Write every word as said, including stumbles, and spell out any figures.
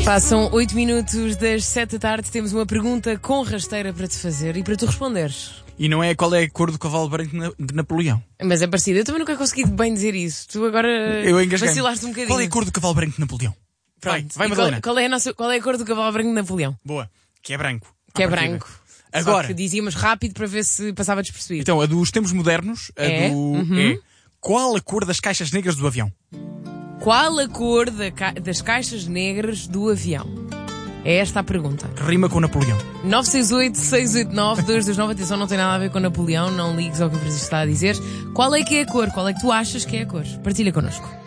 Passam oito minutos das sete da tarde, temos uma pergunta com rasteira para te fazer e para tu responderes. E não é qual é a cor do cavalo branco de Napoleão. Mas é parecido, eu também nunca consegui bem dizer isso. Tu agora eu vacilaste um bocadinho. Qual é a cor do cavalo branco de Napoleão? Pronto. Vai, vai Madalena. Qual, qual, é a nossa, qual é a cor do cavalo branco de Napoleão? Boa, que é branco. Que é branco. Agora, só que dizíamos rápido para ver se passava despercebido. Então, a dos tempos modernos, a é? do Uhum. é. Qual a cor das caixas negras do avião? Qual a cor da ca... das caixas negras do avião? É esta a pergunta. Que rima com Napoleão. nove seis oito, seis oito nove, dois dois nove. Atenção, não tem nada a ver com Napoleão. Não ligues ao que o Francisco está a dizer. Qual é que é a cor? Qual é que tu achas que é a cor? Partilha connosco.